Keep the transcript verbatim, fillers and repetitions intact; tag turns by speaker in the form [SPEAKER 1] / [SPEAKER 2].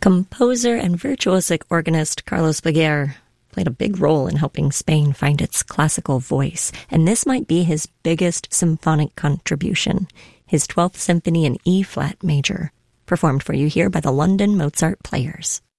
[SPEAKER 1] Composer and virtuosic organist Carlos Baguer played a big role in helping Spain find its classical voice, and this might be his biggest symphonic contribution, his twelfth Symphony in E-flat major, performed for you here by the London Mozart Players.